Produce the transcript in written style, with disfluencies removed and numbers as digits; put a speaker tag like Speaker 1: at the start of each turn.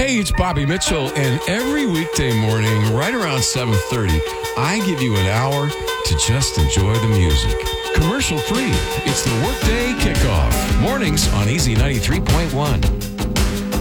Speaker 1: Hey, it's Bobby Mitchell, and every weekday morning, right around 7:30, I give you an hour to just enjoy the music. Commercial free. It's the Workday Kickoff. Mornings on Easy 93.1.